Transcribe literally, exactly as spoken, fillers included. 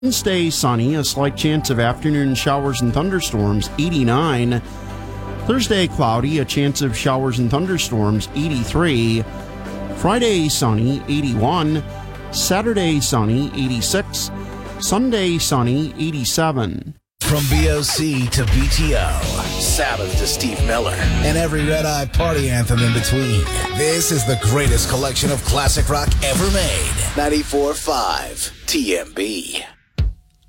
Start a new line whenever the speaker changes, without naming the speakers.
Wednesday, sunny, a slight chance of afternoon showers and thunderstorms, eighty-nine. Thursday, cloudy, a chance of showers and thunderstorms, eighty-three. Friday, sunny, eighty-one. Saturday, sunny, eighty-six. Sunday, sunny, eighty-seven.
From B O C to B T O, Sabbath to Steve Miller, and every Red Eye party anthem in between. This is the greatest collection of classic rock ever made. ninety-four point five T M B.